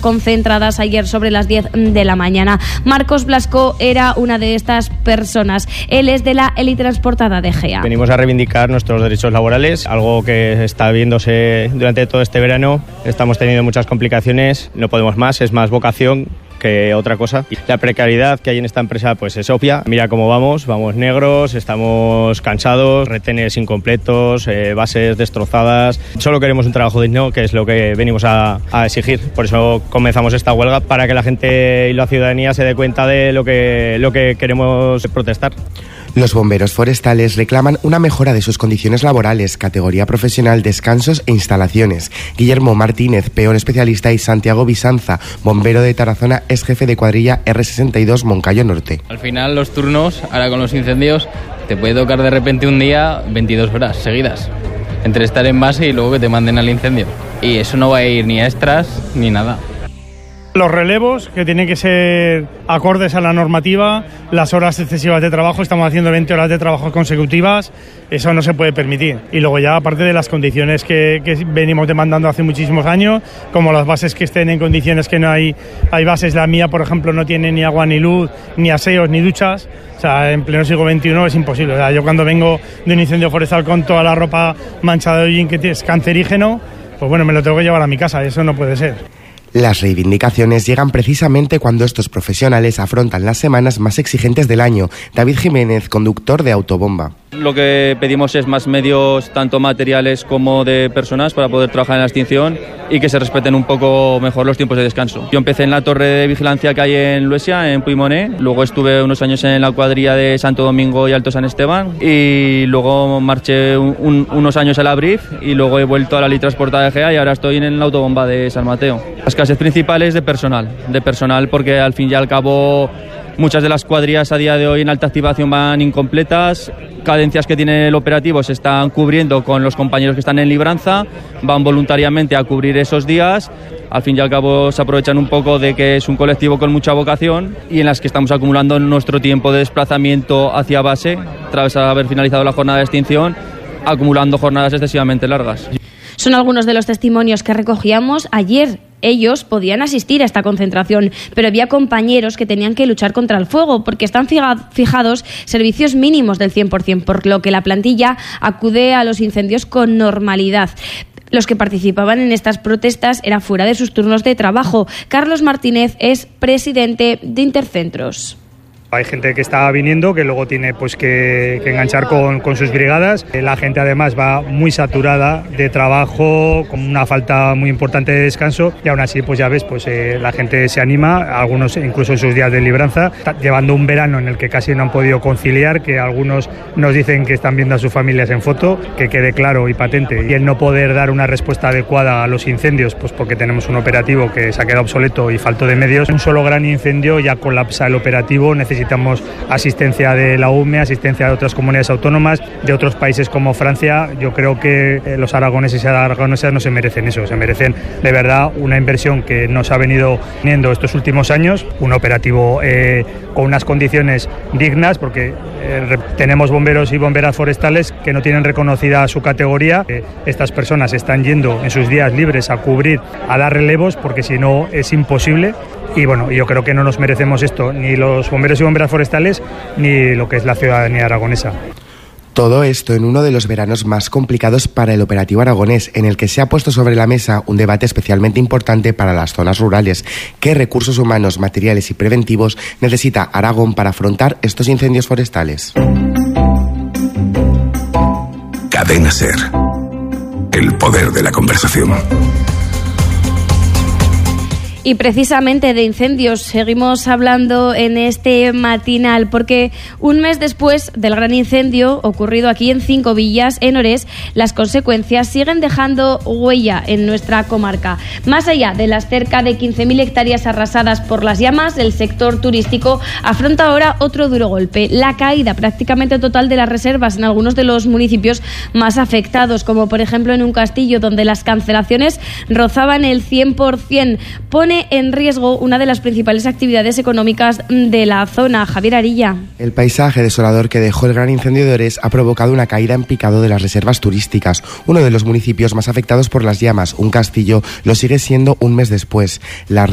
concentradas ayer sobre las 10 de la mañana. Marcos Blasco era una de estas personas. Él es de la Elitransportada de Egea. Venimos a reivindicar nuestros derechos laborales, algo que está viéndose durante todo este verano. Estamos teniendo muchas complicaciones, no podemos más, es más vocación que otra cosa. La precariedad que hay en esta empresa pues es obvia. Mira cómo vamos negros, estamos cansados, retenes incompletos, bases destrozadas. Solo queremos un trabajo digno, que es lo que venimos a exigir. Por eso comenzamos esta huelga, para que la gente y la ciudadanía se dé cuenta de lo que queremos protestar. Los bomberos forestales reclaman una mejora de sus condiciones laborales, categoría profesional, descansos e instalaciones. Guillermo Martínez, peón especialista, y Santiago Visanza, bombero de Tarazona, es jefe de cuadrilla R62 Moncayo Norte. Al final los turnos, ahora con los incendios, te puede tocar de repente un día 22 horas seguidas, entre estar en base y luego que te manden al incendio. Y eso no va a ir ni a extras ni nada. Los relevos, que tienen que ser acordes a la normativa, las horas excesivas de trabajo, estamos haciendo 20 horas de trabajo consecutivas, eso no se puede permitir. Y luego ya, aparte de las condiciones que venimos demandando hace muchísimos años, como las bases que estén en condiciones que no hay bases, la mía, por ejemplo, no tiene ni agua, ni luz, ni aseos, ni duchas. O sea, en pleno siglo XXI es imposible. O sea, yo cuando vengo de un incendio forestal con toda la ropa manchada de hollín, que es cancerígeno, pues bueno, me lo tengo que llevar a mi casa, eso no puede ser. Las reivindicaciones llegan precisamente cuando estos profesionales afrontan las semanas más exigentes del año. David Jiménez, conductor de Autobomba. Lo que pedimos es más medios, tanto materiales como de personas, para poder trabajar en la extinción y que se respeten un poco mejor los tiempos de descanso. Yo empecé en la torre de vigilancia que hay en Luesia, en Puigmonet, luego estuve unos años en la cuadrilla de Santo Domingo y Alto San Esteban, y luego marché unos años a la BRIF, y luego he vuelto a la Elitransportada de Egea y ahora estoy en la Autobomba de San Mateo. Las clases principales de personal, porque al fin y al cabo muchas de las cuadrillas a día de hoy en alta activación van incompletas, cadencias que tiene el operativo se están cubriendo con los compañeros que están en libranza, van voluntariamente a cubrir esos días, al fin y al cabo se aprovechan un poco de que es un colectivo con mucha vocación y en las que estamos acumulando nuestro tiempo de desplazamiento hacia base, tras haber finalizado la jornada de extinción, acumulando jornadas excesivamente largas. Son algunos de los testimonios que recogíamos ayer. Ellos podían asistir a esta concentración, pero había compañeros que tenían que luchar contra el fuego porque están fijados servicios mínimos del 100%, por lo que la plantilla acude a los incendios con normalidad. Los que participaban en estas protestas eran fuera de sus turnos de trabajo. Carlos Martínez es presidente de Intercentros. Hay gente que está viniendo que luego tiene pues que enganchar con sus brigadas. La gente además va muy saturada de trabajo, con una falta muy importante de descanso, y aún así pues ya ves, pues la gente se anima, algunos incluso en sus días de libranza, llevando un verano en el que casi no han podido conciliar, que algunos nos dicen que están viendo a sus familias en foto, que quede claro y patente. Y el no poder dar una respuesta adecuada a los incendios, pues porque tenemos un operativo que se ha quedado obsoleto y falto de medios. Un solo gran incendio ya colapsa el operativo, necesitamos asistencia de la UME, asistencia de otras comunidades autónomas, de otros países como Francia. Yo creo que los aragoneses y aragonesas no se merecen eso, se merecen de verdad una inversión que nos ha venido teniendo estos últimos años, un operativo con unas condiciones dignas, porque tenemos bomberos y bomberas forestales que no tienen reconocida su categoría. Estas personas están yendo en sus días libres a cubrir, a dar relevos, porque si no es imposible. Y bueno, yo creo que no nos merecemos esto, ni los bomberos y bomberas forestales, ni lo que es la ciudadanía aragonesa. Todo esto en uno de los veranos más complicados para el operativo aragonés, en el que se ha puesto sobre la mesa un debate especialmente importante para las zonas rurales. ¿Qué recursos humanos, materiales y preventivos necesita Aragón para afrontar estos incendios forestales? Cadena SER. El poder de la conversación. Y precisamente de incendios seguimos hablando en este matinal, porque un mes después del gran incendio ocurrido aquí en Cinco Villas, en Orés, las consecuencias siguen dejando huella en nuestra comarca. Más allá de las cerca de 15.000 hectáreas arrasadas por las llamas, el sector turístico afronta ahora otro duro golpe: la caída prácticamente total de las reservas en algunos de los municipios más afectados, como por ejemplo en un Castillo, donde las cancelaciones rozaban el 100%. Pone en riesgo una de las principales actividades económicas de la zona. Javier Arilla. El paisaje desolador que dejó el gran incendio de Orés ha provocado una caída en picado de las reservas turísticas. Uno de los municipios más afectados por las llamas, un Castillo, lo sigue siendo un mes después.